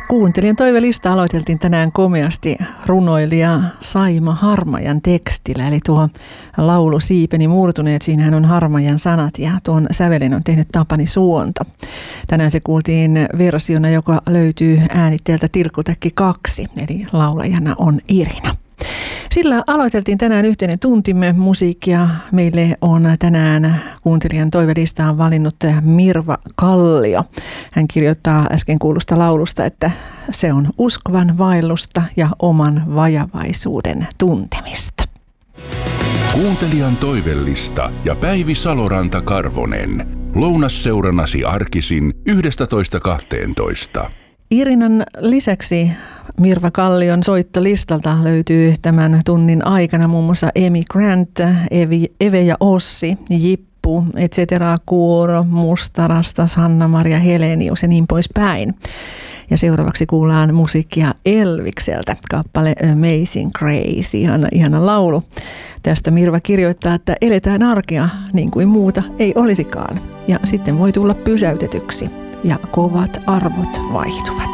Kuuntelijan toivelista aloiteltiin tänään komeasti runoilija Saima Harmajan tekstillä, eli tuo laulu Siipeni murtuneet, siinähän on Harmajan sanat ja tuon sävelen on tehnyt Tapani Suonto. Tänään se kuultiin versiona, joka löytyy äänitteeltä Tilkkutäkki 2, eli laulajana on Irina. Sillä aloiteltiin tänään yhteinen tuntimme musiikkia. Meille on tänään kuuntelijan toivelistaan valinnut Mirva Kallio. Hän kirjoittaa äsken kuulusta laulusta, että se on uskovan vaellusta ja oman vajavaisuuden tuntemista. Kuuntelijan toivellista ja Päivi Saloranta-Karvonen. Lounasseurannasi arkisin 11.12. Irinan lisäksi Mirva Kallion soittolistalta löytyy tämän tunnin aikana muun muassa Amy Grant, Eve ja Ossi, Jippu, etc. Kuoro, Mustarastas, Hanna-Maria Helenius ja niin poispäin. Ja seuraavaksi kuullaan musiikkia Elvikseltä, kappale Amazing Grace, ihana laulu. Tästä Mirva kirjoittaa, että eletään arkea niin kuin muuta ei olisikaan. Ja sitten voi tulla pysäytetyksi ja kovat arvot vaihtuvat.